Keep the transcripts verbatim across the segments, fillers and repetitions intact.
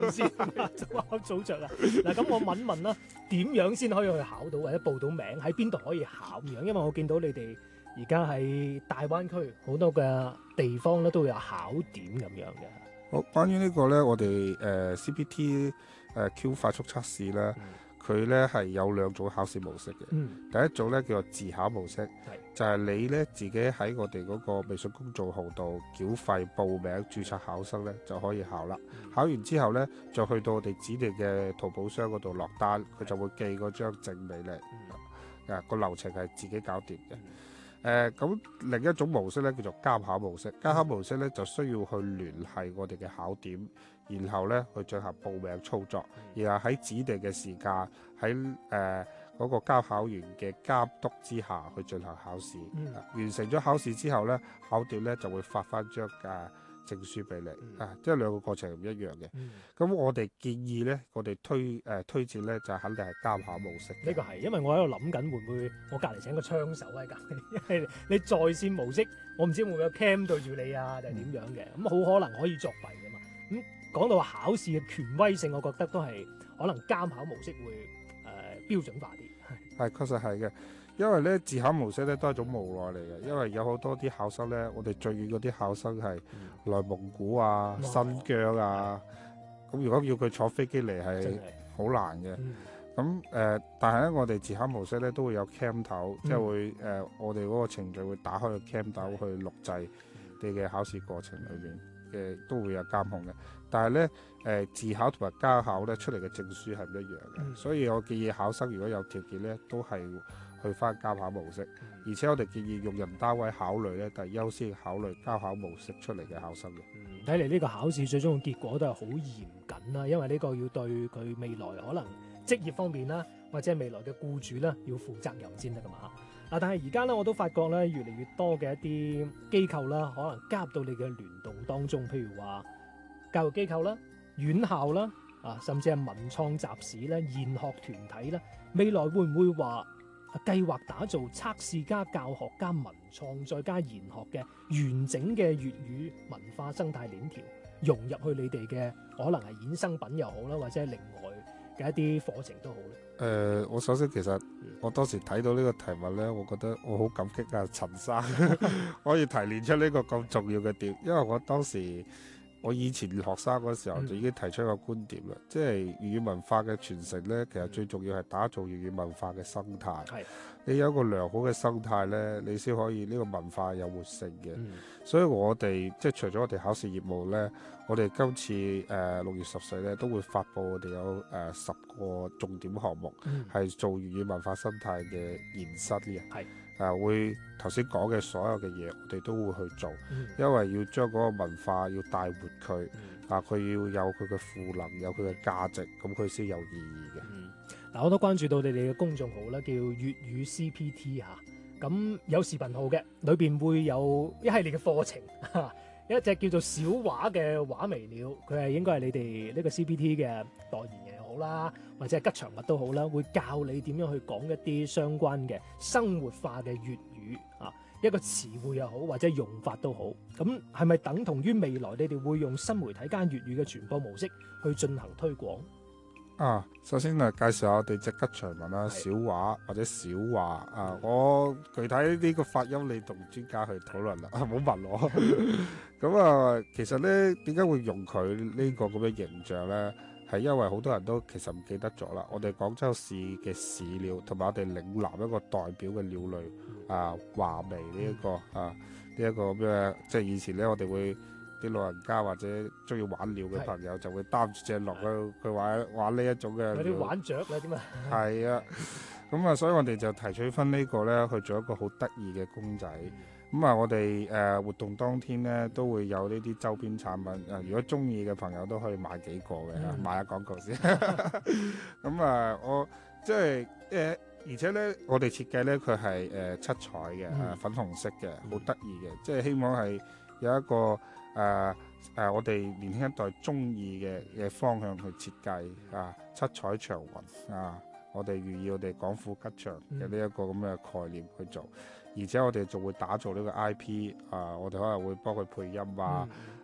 先早考早着啊！嗱，咁我問問啦，點樣先可以去考到或者報到名？喺邊度可以考樣？因為我見到你哋而家喺大灣區好多嘅地方咧都會有考點咁樣嘅。 好，關於呢個呢，我哋誒、呃、C P T 誒、呃、Q 快速測試呢，佢呢係有兩種考試模式嘅。 嗯， 第一種呢叫做自考模式，就係、是、你呢自己喺我哋嗰個微信公眾號度繳費報名註冊考生呢就可以考啦。嗯、考完之後呢，就去到我哋指定嘅淘寶商嗰度落單，佢就會寄嗰張證俾你。嗯、啊，個流程係自己搞掂嘅。嗯誒咁、呃、另一種模式咧叫做監考模式，監考模式咧就需要去聯繫我哋嘅考點，然後咧去進行報名操作，然後喺指定嘅時間喺誒嗰個監考員嘅監督之下去進行考試。嗯、完成咗考試之後咧，考點咧就會發翻張誒證書俾你。嗯、啊，即係兩個過程唔一樣嘅。咁、嗯、我哋建議咧，我哋推誒、呃、推薦咧就肯定係監考模式。 呢個係，因為我喺度諗緊會唔會我隔離請個槍手喺隔離，因為你在線模式，我唔知會唔會有 cam 對住你啊，定係點樣嘅？咁好、嗯、可能可以作弊㗎嘛。咁、嗯、講到話考試嘅權威性，我覺得都係可能監考模式會誒、呃、標準化啲。 係確實係嘅。因為咧自考模式咧都係一種無奈嚟嘅，因為有好多啲考生咧，我哋最遠嗰啲考生係內蒙古啊、嗯、新疆啊，咁、嗯、如果要佢坐飛機嚟係好難嘅。咁誒、呃，但係咧我哋自考模式咧都會有 cam 頭，嗯、即係會誒、呃、我哋嗰個程序會打開個 cam 頭去錄製你嘅考試過程裏邊嘅，都會有監控嘅。但係咧誒自考同埋加考咧出嚟嘅證書係唔一樣嘅，嗯、所以我建議考生如果有條件咧都係去翻監考模式，而且我哋建議用人單位考慮咧，但係優先考慮監考模式出嚟嘅考生嘅。 嗯，睇嚟呢個考試最終嘅結果都係好嚴謹啦，因為呢個要對佢未來可能職業方面啦，或者未來嘅僱主啦，要負責任先得噶嘛。嗱，但係而家咧，我都發覺咧，越嚟越多嘅一啲機構啦，可能加入到你嘅聯動當中，譬如話教育機構啦、院校啦，啊，甚至係文創集市咧、研學團體啦，未來會唔會話計劃打造測試加教學加文創再加研學嘅完整嘅粵語文化生態鏈條，融入去你哋嘅可能係衍生品又好啦，或者係另外嘅一啲課程都好咧。 誒、呃，我首先其實我當時睇到呢個題目咧，我覺得我好感激啊陳生可以提煉出呢個咁重要嘅點，因為我當時我以前學生嗰時候就已經提出一個觀點啦，嗯、即係粵語文化嘅傳承咧，其實最重要係打造粵語文化嘅生態。係、嗯，你有一個良好嘅生態咧，你先可以呢個文化有活性嘅。嗯、所以我哋即係除咗我哋考試業務咧，我哋今次誒六月十四咧都會發布我哋有誒十個重點項目，係、嗯、做粵語文化生態嘅延伸嘅。係。啊，會頭先講嘅所有嘅嘢，我哋都會去做，嗯、因為要將嗰個文化要帶活佢，嗯、啊，佢要有佢嘅賦能，有佢嘅價值，咁佢先有意義嘅。嗱、 嗯啊，我都關注到你哋嘅公眾號啦，叫粵語 C P T 嚇、啊，咁有視頻號嘅，裏邊會有一系列嘅課程，啊、一隻叫做小畫嘅畫眉鳥，佢係應該係你哋呢個 C P T 嘅代言人好啦，或者係吉祥物都好啦，會教你點樣去講一啲相關嘅生活化嘅粵語啊，一個詞彙又好，或者用法都好。咁係咪等同於未來你哋會用新媒體間粵語嘅傳播模式去進行推廣？ 啊，首先嚟介紹下我哋隻吉祥物啦，小畫或者小話啊，我具體呢個發音你同專家去討論啦，唔好問我。咁啊，其實咧點解會用佢呢個咁嘅形象咧？係因為好多人都其實唔記得咗啦，我哋廣州市嘅市鳥同埋我哋嶺南一個代表嘅鳥類啊，畫眉呢一個啊，呢一個咩？即係以前咧，我哋會啲老人家或者中意玩鳥嘅朋友就會擔住隻鹿去去玩玩呢一種嘅。 有啲玩雀啊，點啊？ 係啊，咁啊，所以我哋就提取翻呢個咧去做一個好得意嘅公仔。咁啊，我哋誒、呃、活動當天咧都會有呢啲周邊產品，啊、呃，如果中意嘅朋友都可以買幾個嘅，嗯、買下廣告先。咁啊，我即係誒，而且咧，我哋設計咧佢係誒七彩嘅，誒、嗯呃、粉紅色嘅，好得意嘅，即係希望係有一個誒誒、呃呃、我哋年輕一代中意嘅嘅方向去設計啊，七彩祥雲啊。我哋寓意我哋廣富吉祥嘅呢一個咁嘅概念去做，嗯、而且我哋仲會打造呢個 I P 啊，我哋可能會幫佢配音啊，嗯、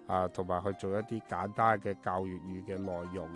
啊，同埋去做一啲簡單嘅教粵語嘅內容